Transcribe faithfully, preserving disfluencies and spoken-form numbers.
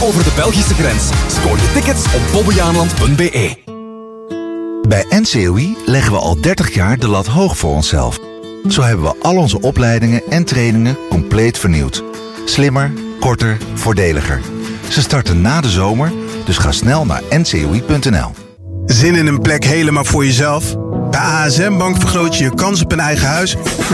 over de Belgische grens. Scoor je tickets op bobbejaanland punt be. Bij N C O I leggen we al dertig jaar de lat hoog voor onszelf. Zo hebben we al onze opleidingen en trainingen compleet vernieuwd. Slimmer, korter, voordeliger. Ze starten na de zomer, dus ga snel naar n c o i punt n l. Zin in een plek helemaal voor jezelf? Bij A S M Bank vergroot je je kans op een eigen huis met